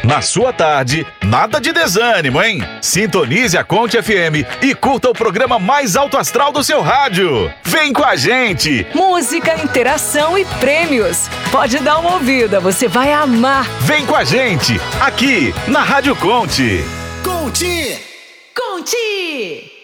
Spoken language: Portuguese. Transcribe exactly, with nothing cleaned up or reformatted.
Na sua tarde, nada de desânimo, hein? Sintonize a Conte F M e curta o programa mais alto astral do seu rádio. Vem com a gente! Música, interação e prêmios. Pode dar uma ouvida, você vai amar. Vem com a gente, aqui na Rádio Conte. Conte! Conte!